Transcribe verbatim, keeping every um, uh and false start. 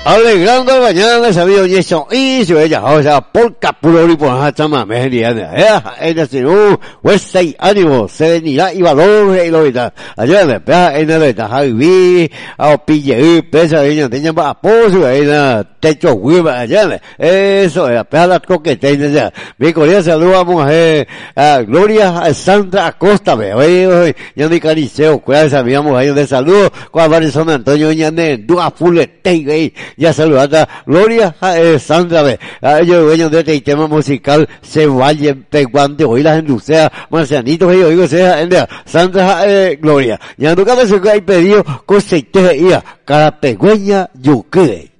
alegrando la mañana, sabido y eso, y si ella, o sea, por capulori por la chama, me diría, ella si no, pues seis ánimos, serenidad y valor, y lo vida, allá le pega en el eta, javi, a pille, pesa, ella tenía más apoyo, ella, techo, hueva, allá, eso, la pega la coqueta, ya, mi corea saluda a mujer, a Gloria, a Sandra Acosta, ve, oye, ya mi cariceo, cuál sabíamos ahí de saludo, cuál va San Antonio, ya ne, dua fulete, ya saludada Gloria eh, Sandra ve a ellos dueños de este tema musical se vayan peguante hoy las industrias marcianitos ellos digo sea en Sandra eh, Gloria ya nunca me se hay pedido cosechas ia cada pegüeña yuque